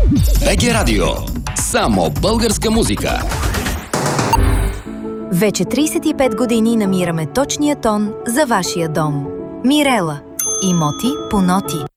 БГ Радио. Само българска музика. Вече 35 години намираме точния тон за вашия дом. Мирела. Имоти по ноти.